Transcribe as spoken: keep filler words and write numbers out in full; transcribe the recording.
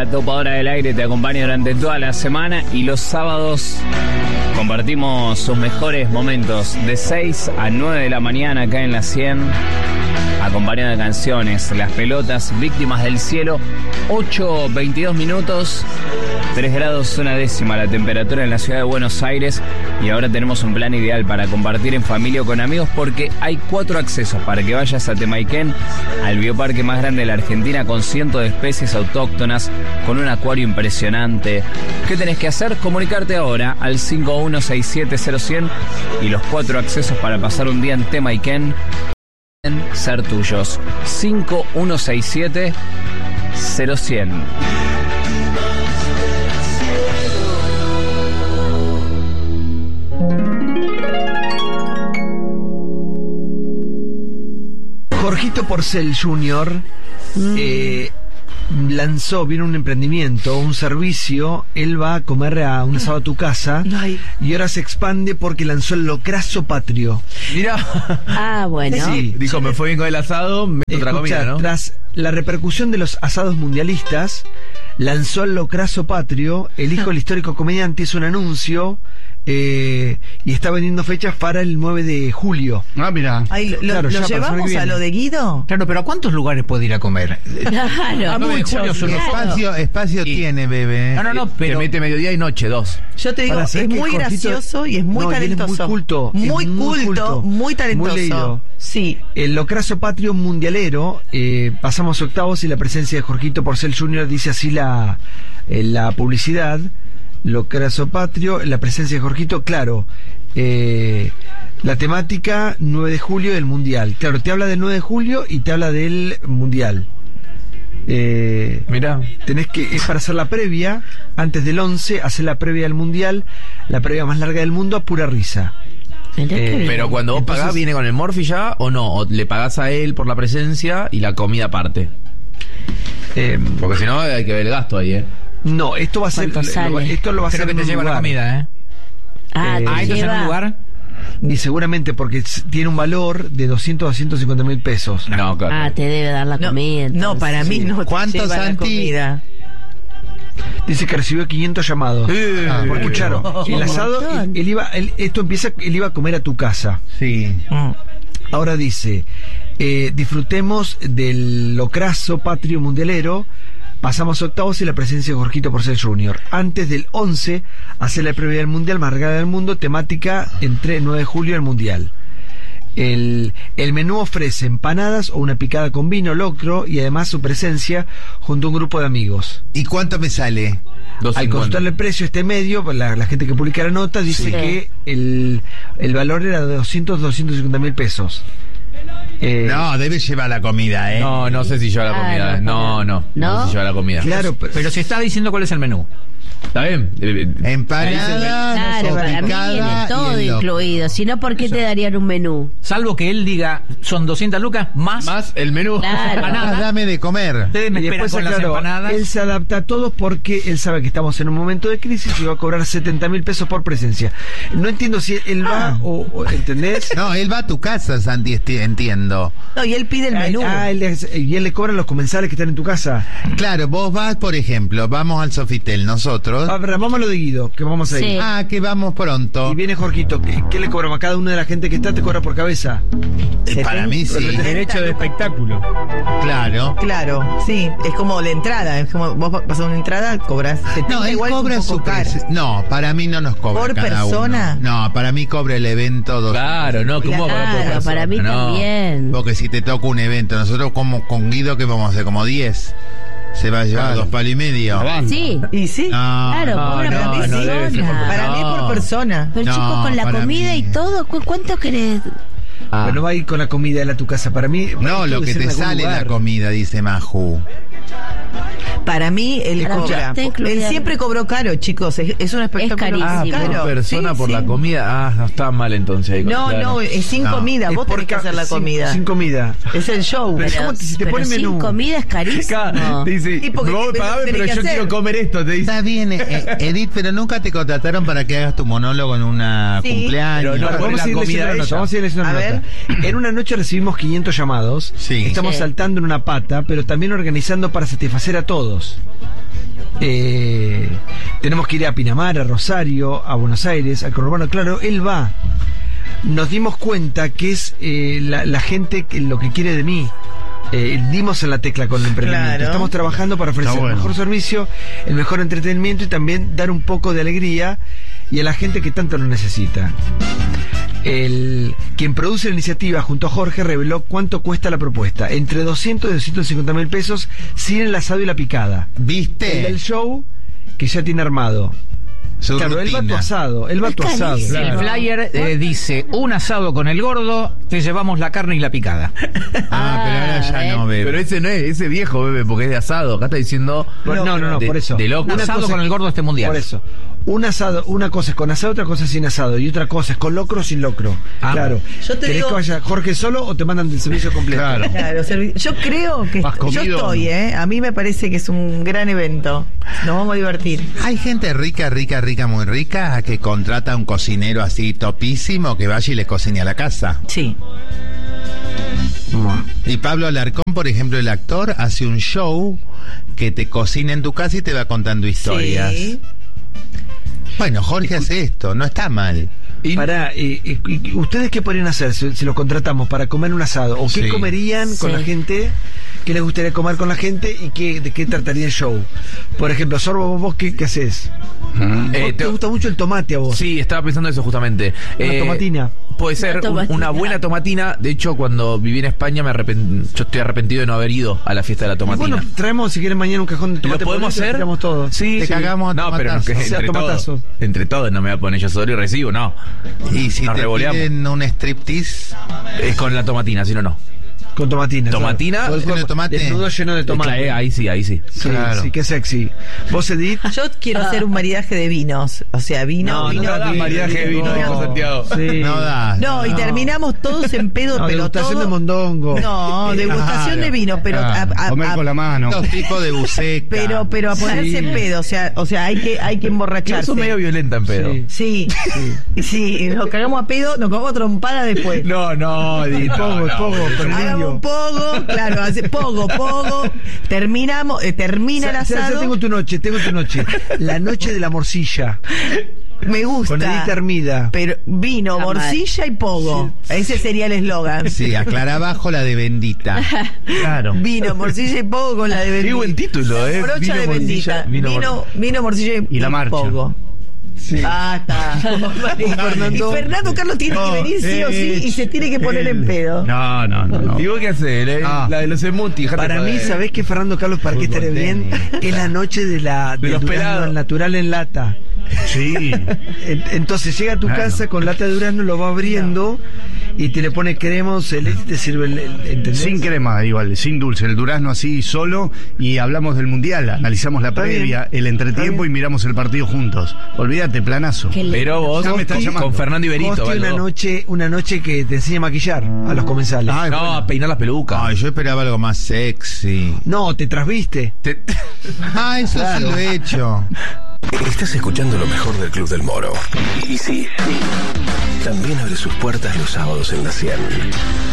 La topadora del aire te acompaña durante toda la semana y los sábados compartimos sus mejores momentos de seis a nueve de la mañana acá en la cien, acompañado de canciones. Las pelotas, Víctimas del cielo, ocho veintidós minutos, tres grados una décima la temperatura en la ciudad de Buenos Aires. Y ahora tenemos un plan ideal para compartir en familia o con amigos, porque hay cuatro accesos para que vayas a Temaiken, al bioparque más grande de la Argentina, con cientos de especies autóctonas, con un acuario impresionante. ¿Qué tenés que hacer? Comunicarte ahora al cinco uno seis siete cero cien y los cuatro accesos para pasar un día en Temaiken ser tuyos. Cinco uno seis siete cero cien. Jorgito Porcel junior Mm. eh, lanzó, viene un emprendimiento, un servicio. Él va a comer a un asado a tu casa. Ay. Y ahora se expande porque lanzó el locrazo patrio. Mira. Ah, bueno. Sí. Dijo, me fue bien con el asado, me otra comida, ¿no? Tras la repercusión de los asados mundialistas, lanzó el locrazo patrio. El hijo del histórico comediante hizo un anuncio eh, y está vendiendo fechas para el nueve de julio. Ah, mira. Ay, ¿Lo, claro, lo llevamos a lo de Guido? Claro, pero ¿a cuántos lugares puede ir a comer? Claro. A muchos. Claro. Espacio, espacio Y- tiene, bebé. No, no, no, Te pero... mete mediodía y noche, dos. Yo te digo, Para, es ¿sabés que muy Jorgito- gracioso y es muy No, y él es talentoso. muy culto, es Muy, muy culto, culto, muy talentoso. muy leído. Sí. El locrazo patrio mundialero, eh, pasamos octavos y la presencia de Jorgito Porcel junior, dice así la, eh, la publicidad. Locrazo patrio, la presencia de Jorgito, claro. Eh, la temática nueve de julio del mundial. Claro, te habla del nueve de julio y te habla del mundial. Eh, Mirá. Tenés que, es para hacer la previa, antes del once, hacer la previa del mundial, la previa más larga del mundo, a pura risa. Mirá Eh, qué bien. Pero cuando vos Entonces- pagás, ¿viene con el Morphy ya o no? ¿O le pagás a él por la presencia y la comida aparte? Eh, Porque si no, hay que ver el gasto ahí, ¿eh? no, esto va a ser, ¿Cuánto lo- sale? esto lo va a Creo hacer que en te un lleva la lugar. comida, ¿eh? Ah, eh, te Ah, ¿esto es en lleva. un lugar? Y seguramente porque s- tiene un valor de doscientos a doscientos cincuenta mil pesos. No, claro. Ah, te debe dar la No, comida. no, entonces. para mí no te ¿Cuánto, lleva la Santi? comida. Dice que recibió quinientos llamados. Eh, Ah, Porque escucharon, Sí, el un asado, montón. él, él iba, él- esto empieza, él iba a comer a tu casa. Sí. Mm. Ahora dice, eh, disfrutemos del locrazo patrio mundialero. Pasamos octavos y la presencia de Jorgito Porcel junior Antes del once, hacer la previa del mundial más larga del mundo, temática entre nueve de julio y el mundial. El, el menú ofrece empanadas o una picada con vino, locro y además su presencia junto a un grupo de amigos. ¿Y cuánto me sale? dos Al cincuenta. consultarle el precio este medio, la, la gente que publica la nota dice Sí. que el, el valor era de doscientos, doscientos cincuenta mil pesos. Eh, No, debe llevar la comida, ¿eh? No, no sé si lleva la comida. Claro, No, no. No, ¿no? sé si lleva la comida. Claro, pero, Pero se está diciendo cuál es el menú. ¿Está bien? Eh, eh, Empanada, Claro, para mí picada viene y todo el loco. incluido. Si no, ¿por qué te darían un menú? Salvo que él diga, son doscientas lucas más... Más el menú. Claro. Ah, dame de comer. Ustedes me y esperan después, con las claro, empanadas. él se adapta a todos porque él sabe que estamos en un momento de crisis y va a cobrar setenta mil pesos por presencia. No entiendo si él va Ah. o, o- ¿entendés? No, él va a tu casa, Santi, esti- entiendo. No, y él pide el menú. Ah, él es- y él le cobra a los comensales que están en tu casa. Claro, vos vas, por ejemplo, vamos al Sofitel, nosotros. A ver, vamos a lo de Guido, que vamos a ir. Sí. Ah, que vamos pronto. Y viene Jorgito, ¿qué, qué le cobramos a cada una de la gente que está? Te cobra por cabeza. Eh, Para mí sí. Derecho de espectáculo. Claro. Claro, sí, es como la entrada, es como vos pasas una entrada, cobras setenta, No, él igual es un cobra poco su caro. precio. No, para mí no nos cobra ¿Por cada persona? uno. No, para mí cobra el evento dos. Claro, no, ¿cómo va a cobrar por Claro, persona? para mí No. también. Porque si te toca un evento, nosotros como con Guido que vamos a hacer como diez, se va a llevar Claro. dos palos y medio. Sí, Y sí, No, claro, no, cobra no, por no debe ser persona. por para mí es por No. persona. Pero No, chicos, con la para comida mí. y todo, ¿cu- ¿cuánto querés? Ah. Pero no va a ir con la comida él a tu casa. Para mí. No, esto lo debe que ser te en algún sale lugar. la comida, dice Maju. Para mí él Para mí cobra. está incluida. Él siempre cobró caro, chicos. Es, es un espectáculo carísimo. Ah, por caro. persona, Sí, por sí. la comida. Ah, no está mal entonces. Ahí, No, claro. no, es sin No. comida. Es Vos por tenés que ca- hacer la sin- comida. Sin comida. Es el show. Pero- ¿cómo te- si te pero pone sin menú? comida es carísimo. Dice, Sí, porque vos tenés pagame, que pero yo hacer. quiero comer esto, te dice. Está bien, eh, eh, Edith, pero nunca te contrataron para que hagas tu monólogo en una Sí, cumpleaños. pero no Ahora, pone vamos la a ir comida leyendo la ella. nota. Vamos a ir leyendo la A nota. En una noche recibimos quinientos llamados. Sí. Estamos Sí. saltando en una pata, pero también organizando para satisfacer a todos. sábados. Eh, tenemos que ir a Pinamar, a Rosario, a Buenos Aires, al conurbano. Claro, él va. Nos dimos cuenta que es eh, la, la gente que lo que quiere de mí. Eh, dimos en la tecla con el emprendimiento. Claro. Estamos trabajando para ofrecer bueno. el mejor servicio, el mejor entretenimiento y también dar un poco de alegría y a la gente que tanto lo necesita. El, quien produce la iniciativa junto a Jorge reveló cuánto cuesta la propuesta. Entre doscientos y doscientos cincuenta mil pesos sin el asado y la picada. ¿Viste? El del show que ya tiene armado. Su Claro, él va a tu rutina. asado, él va a tu asado. El Claro. flyer eh, dice, un asado con el gordo, te llevamos la carne y la picada. Ah, pero ahora ya Ah, no bebe. Pero ese no es, ese viejo bebe porque es de asado. Acá está diciendo. Bueno, no, no, no, de- por eso. de loco. Un Una asado cosa- con el gordo este mundial. Por eso. Un asado, una cosa es con asado, otra cosa es sin asado. Y otra cosa es con locro o sin locro. Ah. Claro. Yo te ¿Querés digo- que vaya Jorge solo o te mandan del servicio completo? Claro. Claro, servi- yo creo que ¿Vas yo comido estoy, o no? ¿eh? A mí me parece que es un gran evento. Nos vamos a divertir. Hay gente rica, rica, rica, muy rica que contrata a un cocinero así topísimo que vaya y le cocine a la casa. Sí. Y Pablo Alarcón, por ejemplo, el actor, hace un show que te cocina en tu casa y te va contando historias. Sí. Bueno, Jorge hace esto, no está mal. Y- Para, eh, eh, ¿ustedes qué podrían hacer si, si los contratamos para comer un asado? ¿O qué Sí. comerían con Sí. la gente? ¿Qué les gustaría comer con la gente? ¿Y qué, de qué trataría el show? Por ejemplo, Sorbo, ¿vos qué, qué haces? Mm. Eh, ¿Vos te- te gusta mucho el tomate a vos? Sí, estaba pensando eso justamente. Una tomatina. Puede ser Una un- tomatina. una buena tomatina. De hecho, cuando viví en España, me arrepent- yo estoy arrepentido de no haber ido a la fiesta de la Y tomatina. bueno, traemos si quieren mañana un cajón de ¿Lo tomate. podemos podrido y hacer? tiramos todo. Sí, Te sí. cagamos a No, pero no, que tomatazos. Sea entre tomatazo. todos. Entre todos no me voy a poner yo solo y recibo, no. Y si Nos te revoleamos. piden un striptease, Es con la tomatina, si no, no. Con tomatina. Tomatina, claro. Todo el lleno de cuerpo tomate. desnudo lleno de tomate. Claro, ahí sí, ahí sí. Sí, Claro. sí, qué sexy. ¿Vos, Edith? Yo quiero hacer un maridaje de vinos. O sea, vino, No, vino. no da vino. maridaje de vino, dijo Santiago. Sí. no da. No, y terminamos todos en pedo, No, pero degustación todo... de mondongo. No, degustación Claro. de vino, pero Claro. a, a- Comer a- con la mano. Dos tipos de buceca. pero pero a ponerse Sí. en pedo, o sea, o sea, hay que hay que Yo emborracharse. soy medio violenta en pedo. Sí. Sí, sí, nos cagamos a pedo, nos cagamos a trompada después. No, no, Edith, Pogo, no, no. pogo, con el Hagamos indio. un pogo, claro, hace pogo, pogo, terminamos, eh, termina el Ya- ya- ya asado, tengo tu noche, tengo tu noche. La noche de la morcilla. me gusta. Con Edith Hermida. Pero vino, Está mal. morcilla y pogo. Ese sería el eslogan. Sí, aclara abajo la de bendita. Claro. Vino, morcilla y pogo con la de bendita. Qué buen título, ¿eh? Brocha Vino, de morcilla, bendita. vino, Vino, vino, morcilla y, Y la marcha. pogo. Sí. Ah, está. y, Fernando- Fernando Carlos tiene No, que venir sí o sí y se tiene que poner en pedo. No, no, no. no. ¿Y vos qué haces? La, Ah. la de los emutis. Para mí, ¿sabés qué, Fernando Carlos? Para que estaré bien, es la noche de la De del los durazno pelados. al natural en lata. Sí. En- Entonces llega a tu Claro. casa con lata de durazno, lo va abriendo y te le pone crema o celeste y te sirve el, el- ¿entendés? Sin crema, igual, sin dulce, el durazno así solo y hablamos del mundial, analizamos la Está previa, bien. el Está entretiempo bien. y miramos el partido juntos. Olvídate, planazo. Qué lindo. Pero vos Ya me estás llamando. con Fernando Iberito, Costi, ¿vale? una noche, una noche que te enseña a maquillar a los comensales. Ah, No, a peinar las pelucas. Ay, yo esperaba algo más sexy. No, te trasviste. Te- Ah, eso sí lo he hecho. Estás escuchando lo mejor del Club del Moro. Y sí, también abre sus puertas los sábados en la cien.